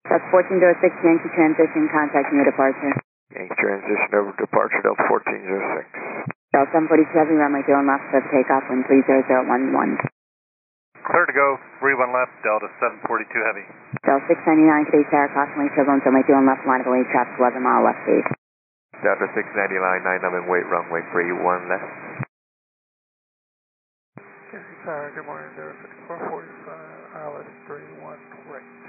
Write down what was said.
That's 1406 Yankee Transition, contacting your departure. Yankee Transition over departure, Delta 1406. Delta 742 Heavy, runway 01 left for takeoff, wind 30011. Clear to go, 31 left, Delta 742 Heavy. Delta 699, today's tower, crossing turbulence, runway 21 left, line of away, traffic 11 mile left gate. Delta 699, 9 numbing weight, runway 31 left. Yankee Tower, good morning, Delta 5445, ILS 31 correct.